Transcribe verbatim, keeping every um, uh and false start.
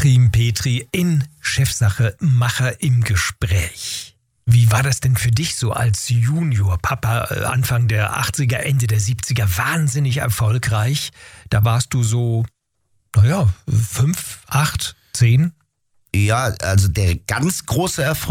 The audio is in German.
Achim Petri in Chefsache Macher im Gespräch. Wie war das denn für dich so als Junior-Papa Anfang der achtziger, Ende der siebziger? Wahnsinnig erfolgreich. Da warst du so, naja, fünf, acht, zehn? Ja, also der ganz große Erfolg